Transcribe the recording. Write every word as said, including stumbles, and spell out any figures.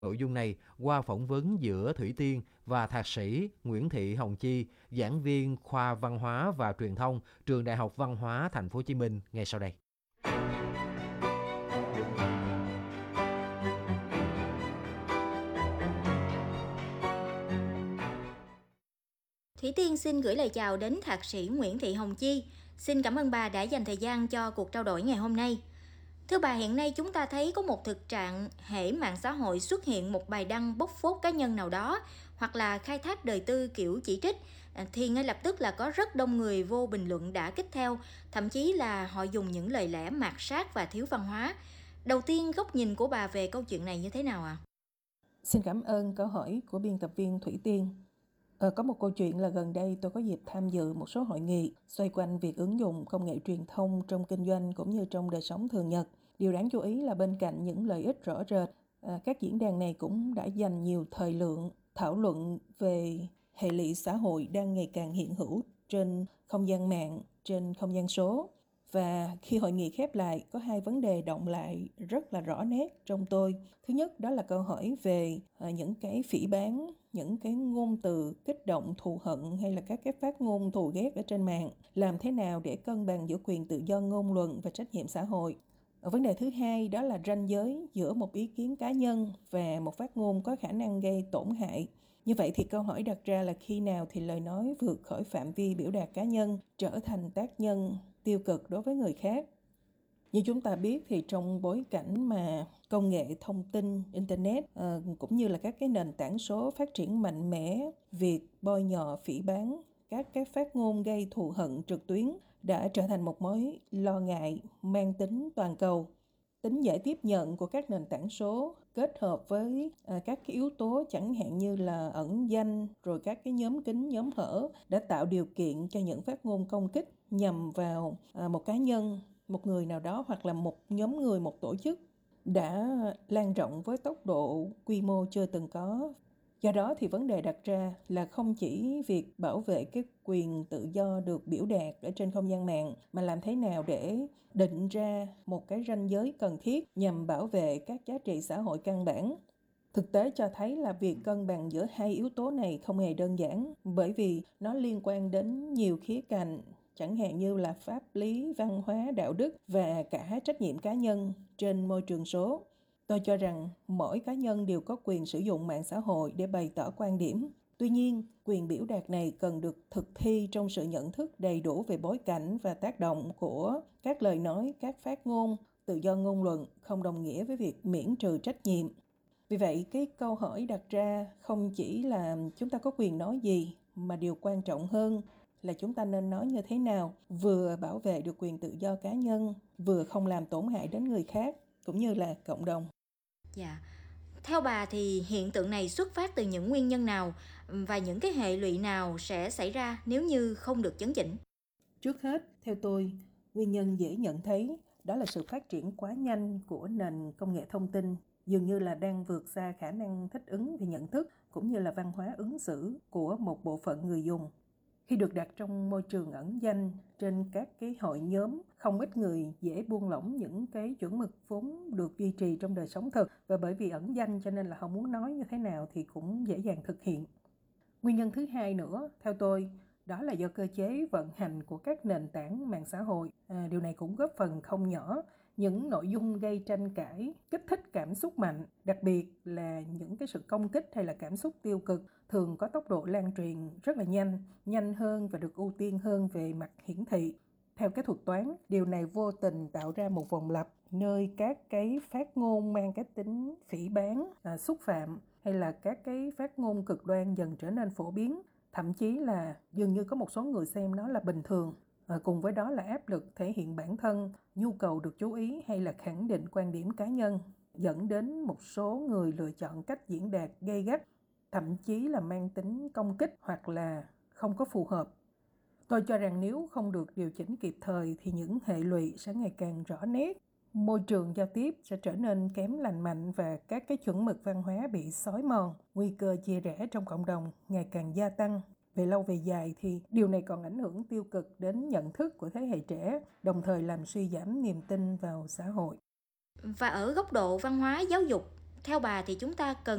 Nội dung này qua phỏng vấn giữa Thủy Tiên và Thạc sĩ Nguyễn Thị Hồng Chi, giảng viên khoa Văn hóa và Truyền thông, Trường Đại học Văn hóa Thành phố Hồ Chí Minh ngay sau đây. Thủy Tiên xin gửi lời chào đến Thạc sĩ Nguyễn Thị Hồng Chi. Xin cảm ơn bà đã dành thời gian cho cuộc trao đổi ngày hôm nay. Thưa bà, hiện nay chúng ta thấy có một thực trạng hễ mạng xã hội xuất hiện một bài đăng bóc phốt cá nhân nào đó hoặc là khai thác đời tư kiểu chỉ trích thì ngay lập tức là có rất đông người vô bình luận đã kích theo, thậm chí là họ dùng những lời lẽ mạt sát và thiếu văn hóa. Đầu tiên, góc nhìn của bà về câu chuyện này như thế nào ạ? À? Xin cảm ơn câu hỏi của biên tập viên Thủy Tiên. Ờ, có một câu chuyện là gần đây tôi có dịp tham dự một số hội nghị xoay quanh việc ứng dụng công nghệ truyền thông trong kinh doanh cũng như trong đời sống thường nhật. Điều đáng chú ý là bên cạnh những lợi ích rõ rệt, à, các diễn đàn này cũng đã dành nhiều thời lượng thảo luận về hệ lụy xã hội đang ngày càng hiện hữu trên không gian mạng, trên không gian số. Và khi hội nghị khép lại, có hai vấn đề động lại rất là rõ nét trong tôi. Thứ nhất, đó là câu hỏi về à, những cái phỉ báng, những cái ngôn từ kích động thù hận hay là các cái phát ngôn thù ghét ở trên mạng. Làm thế nào để cân bằng giữa quyền tự do ngôn luận và trách nhiệm xã hội? Ở vấn đề thứ hai, đó là ranh giới giữa một ý kiến cá nhân và một phát ngôn có khả năng gây tổn hại. Như vậy thì câu hỏi đặt ra là khi nào thì lời nói vượt khỏi phạm vi biểu đạt cá nhân trở thành tác nhân tiêu cực đối với người khác. Như chúng ta biết thì trong bối cảnh mà công nghệ thông tin, Internet uh, cũng như là các cái nền tảng số phát triển mạnh mẽ, việc bôi nhọ phỉ báng, các cái phát ngôn gây thù hận trực tuyến đã trở thành một mối lo ngại mang tính toàn cầu. Tính dễ tiếp nhận của các nền tảng số kết hợp với à, các cái yếu tố chẳng hạn như là ẩn danh rồi các cái nhóm kín nhóm hở đã tạo điều kiện cho những phát ngôn công kích nhằm vào à, một cá nhân, một người nào đó hoặc là một nhóm người, một tổ chức đã lan rộng với tốc độ quy mô chưa từng có. Do đó thì vấn đề đặt ra là không chỉ việc bảo vệ cái quyền tự do được biểu đạt ở trên không gian mạng, mà làm thế nào để định ra một cái ranh giới cần thiết nhằm bảo vệ các giá trị xã hội căn bản. Thực tế cho thấy là việc cân bằng giữa hai yếu tố này không hề đơn giản, bởi vì nó liên quan đến nhiều khía cạnh, chẳng hạn như là pháp lý, văn hóa, đạo đức và cả trách nhiệm cá nhân trên môi trường số. Tôi cho rằng mỗi cá nhân đều có quyền sử dụng mạng xã hội để bày tỏ quan điểm. Tuy nhiên, quyền biểu đạt này cần được thực thi trong sự nhận thức đầy đủ về bối cảnh và tác động của các lời nói, các phát ngôn. Tự do ngôn luận không đồng nghĩa với việc miễn trừ trách nhiệm. Vì vậy, cái câu hỏi đặt ra không chỉ là chúng ta có quyền nói gì, mà điều quan trọng hơn là chúng ta nên nói như thế nào, vừa bảo vệ được quyền tự do cá nhân, vừa không làm tổn hại đến người khác, cũng như là cộng đồng. Dạ. Theo bà thì hiện tượng này xuất phát từ những nguyên nhân nào và những cái hệ lụy nào sẽ xảy ra nếu như không được chấn chỉnh? Trước hết, theo tôi, nguyên nhân dễ nhận thấy đó là sự phát triển quá nhanh của nền công nghệ thông tin, dường như là đang vượt xa khả năng thích ứng về nhận thức cũng như là văn hóa ứng xử của một bộ phận người dùng. Khi được đặt trong môi trường ẩn danh trên các cái hội nhóm, không ít người dễ buông lỏng những cái chuẩn mực vốn được duy trì trong đời sống thực, và bởi vì ẩn danh cho nên là họ muốn nói như thế nào thì cũng dễ dàng thực hiện. Nguyên nhân thứ hai nữa, theo tôi, đó là do cơ chế vận hành của các nền tảng mạng xã hội. À, điều này cũng góp phần không nhỏ những nội dung gây tranh cãi, kích thích cảm xúc mạnh, đặc biệt là những cái sự công kích hay là cảm xúc tiêu cực thường có tốc độ lan truyền rất là nhanh, nhanh hơn và được ưu tiên hơn về mặt hiển thị. Theo cái thuật toán, điều này vô tình tạo ra một vòng lặp nơi các cái phát ngôn mang cái tính phỉ báng, à, xúc phạm hay là các cái phát ngôn cực đoan dần trở nên phổ biến, thậm chí là dường như có một số người xem nó là bình thường. À, cùng với đó là áp lực thể hiện bản thân, nhu cầu được chú ý hay là khẳng định quan điểm cá nhân, dẫn đến một số người lựa chọn cách diễn đạt gay gắt, thậm chí là mang tính công kích hoặc là không có phù hợp. Tôi cho rằng nếu không được điều chỉnh kịp thời thì những hệ lụy sẽ ngày càng rõ nét. Môi trường giao tiếp sẽ trở nên kém lành mạnh và các cái chuẩn mực văn hóa bị xói mòn, nguy cơ chia rẽ trong cộng đồng ngày càng gia tăng. Về lâu về dài thì điều này còn ảnh hưởng tiêu cực đến nhận thức của thế hệ trẻ, đồng thời làm suy giảm niềm tin vào xã hội. Và ở góc độ văn hóa giáo dục Theo bà thì chúng ta cần